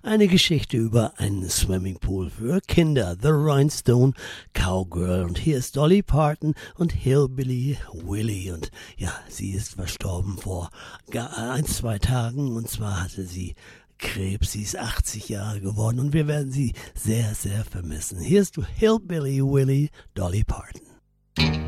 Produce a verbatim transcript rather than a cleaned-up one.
Eine Geschichte über einen Swimmingpool für Kinder, The Rhinestone Cowgirl. Und hier ist Dolly Parton und Hillbilly Willie. Und ja, sie ist verstorben vor ein, zwei Tagen. Und zwar hatte sie Krebs. Sie ist achtzig Jahre geworden und wir werden sie sehr, sehr vermissen. Hier ist Hillbilly Willie, Dolly Parton.